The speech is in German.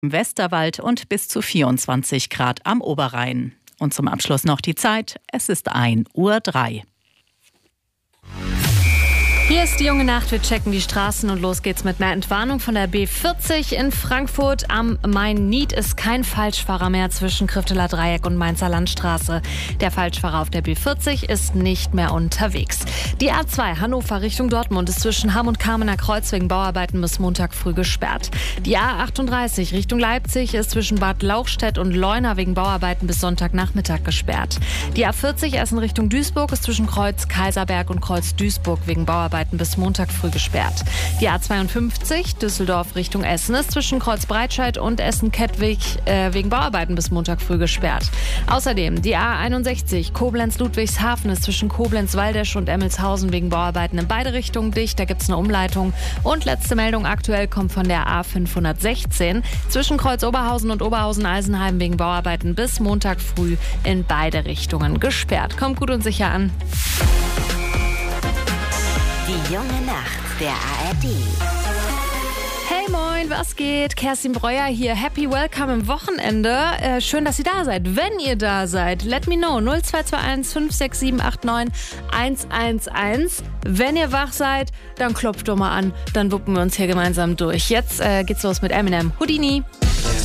im Westerwald und bis zu 24 Grad am Oberrhein. Und zum Abschluss noch die Zeit. Es ist 1:03 Uhr. Hier ist die junge Nacht, wir checken die Straßen und los geht's mit einer Entwarnung von der B40 in Frankfurt am Main-Nied ist kein Falschfahrer mehr zwischen Krifteler Dreieck und Mainzer Landstraße. Der Falschfahrer auf der B40 ist nicht mehr unterwegs. Die A2 Hannover Richtung Dortmund ist zwischen Hamm und Kamener Kreuz wegen Bauarbeiten bis Montag früh gesperrt. Die A38 Richtung Leipzig ist zwischen Bad Lauchstädt und Leuna wegen Bauarbeiten bis Sonntagnachmittag gesperrt. Die A40 Essen Richtung Duisburg ist zwischen Kreuz Kaiserberg und Kreuz Duisburg wegen Bauarbeiten bis Montag früh gesperrt. Die A52 Düsseldorf Richtung Essen ist zwischen Kreuz Breitscheid und Essen-Kettwig wegen Bauarbeiten bis Montag früh gesperrt. Außerdem die A61 Koblenz-Ludwigshafen ist zwischen Koblenz-Waldesch und Emmelshausen wegen Bauarbeiten in beide Richtungen dicht. Da gibt es eine Umleitung. Und letzte Meldung aktuell kommt von der A516 zwischen Kreuz Oberhausen und Oberhausen-Eisenheim wegen Bauarbeiten bis Montag früh in beide Richtungen gesperrt. Kommt gut und sicher an. Die junge Nacht der ARD. Hey moin, was geht? Kerstin Breuer hier. Happy Welcome im Wochenende. Schön, dass ihr da seid. Wenn ihr da seid, let me know. 0221 56789 111. Wenn ihr wach seid, dann klopft doch mal an. Dann wuppen wir uns hier gemeinsam durch. Jetzt geht's los mit Eminem. Houdini.